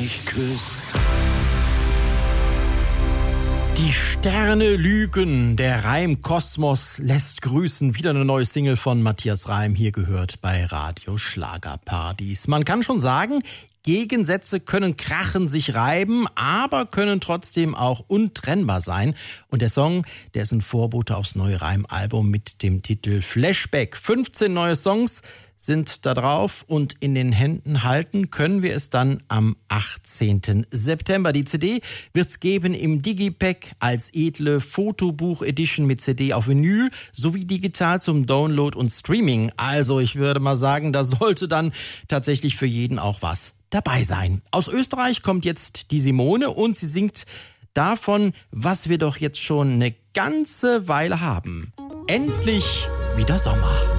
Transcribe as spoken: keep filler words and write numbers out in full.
mich küsst. Die Sterne lügen, der Reimkosmos lässt grüßen. Wieder eine neue Single von Matthias Reim, hier gehört bei Radio Schlagerparadies. Man kann schon sagen, Gegensätze können krachen, sich reiben, aber können trotzdem auch untrennbar sein. Und der Song, der ist ein Vorbote aufs neue Reimalbum mit dem Titel Flashback. fünfzehn neue Songs sind da drauf und in den Händen halten können wir es dann am achtzehnten September. Die C D wird's geben im Digipack als edle Fotobuch-Edition mit C D auf Vinyl sowie digital zum Download und Streaming. Also ich würde mal sagen, da sollte dann tatsächlich für jeden auch was dabei sein. Aus Österreich kommt jetzt die Simone und sie singt davon, was wir doch jetzt schon eine ganze Weile haben. Endlich wieder Sommer.